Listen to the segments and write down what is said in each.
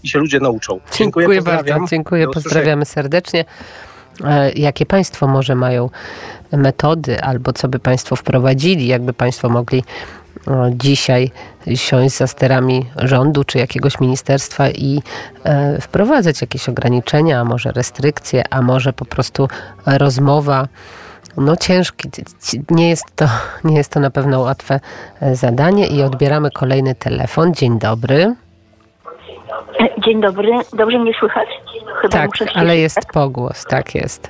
i się ludzie nauczą. Dziękuję bardzo. Dziękuję, pozdrawiamy serdecznie. Jakie państwo może mają metody, albo co by państwo wprowadzili, jakby państwo mogli dzisiaj siąść za sterami rządu czy jakiegoś ministerstwa i wprowadzać jakieś ograniczenia, a może restrykcje, a może po prostu rozmowa. No ciężki, nie jest to na pewno łatwe zadanie i odbieramy kolejny telefon. Dzień dobry. Dzień dobry. Dobrze mnie słychać? Chyba tak, ale jest pogłos. Tak jest.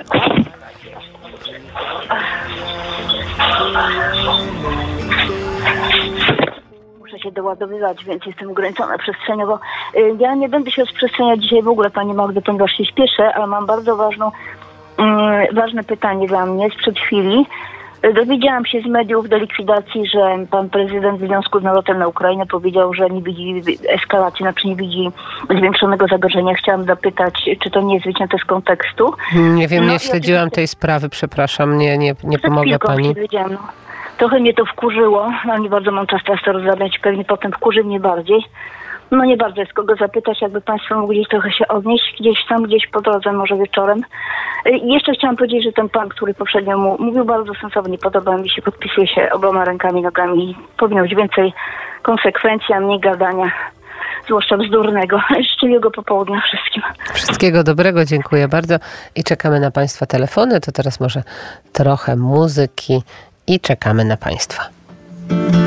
Muszę się doładowywać, więc jestem ograniczona przestrzeniowo. Ja nie będę się rozprzestrzeniać dzisiaj w ogóle, Pani Magdo, ponieważ się śpieszę, ale mam bardzo ważne pytanie dla mnie sprzed chwili. Dowiedziałam się z mediów do likwidacji, że pan prezydent w związku z nalotem na Ukrainę powiedział, że nie widzi eskalacji, znaczy nie widzi zwiększonego zagrożenia. Chciałam zapytać, czy to nie jest wycięte z kontekstu. Nie wiem, nie śledziłam tej sprawy, przepraszam, nie pomogę pani. Trochę mnie to wkurzyło, nie bardzo mam czas teraz to rozmawiać, pewnie potem wkurzy mnie bardziej. No nie bardzo jest kogo zapytać, jakby państwo mogli trochę się odnieść gdzieś po drodze, może wieczorem. I jeszcze chciałam powiedzieć, że ten pan, który poprzednio mówił bardzo sensownie, podoba mi się, podpisuje się oboma rękami, nogami. Powinno być więcej konsekwencji, a mniej gadania, zwłaszcza bzdurnego. Szczęśliwego popołudnia wszystkim. Wszystkiego dobrego, dziękuję bardzo i czekamy na państwa telefony. To teraz może trochę muzyki i czekamy na państwa.